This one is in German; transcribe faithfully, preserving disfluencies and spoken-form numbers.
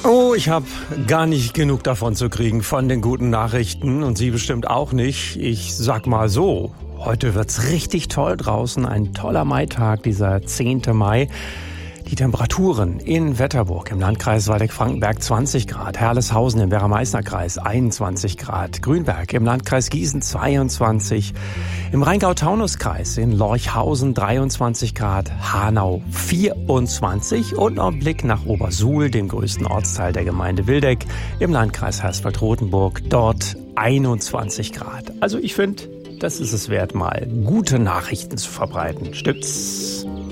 Oh, ich habe gar nicht genug davon zu kriegen, von den guten Nachrichten. Und Sie bestimmt auch nicht. Ich sag mal so, heute wird's richtig toll draußen. Ein toller Maitag, dieser zehnte Mai. Die Temperaturen in Wetterburg im Landkreis Waldeck-Frankenberg zwanzig Grad, Herleshausen im Werra-Meißner-Kreis einundzwanzig Grad, Grünberg im Landkreis Gießen zweiundzwanzig, im Rheingau-Taunus-Kreis in Lorchhausen dreiundzwanzig Grad, Hanau vierundzwanzig und noch ein Blick nach Obersuhl, dem größten Ortsteil der Gemeinde Wildeck, im Landkreis Hersfeld-Rotenburg, dort einundzwanzig Grad. Also ich finde, das ist es wert, mal gute Nachrichten zu verbreiten. Stimmt's?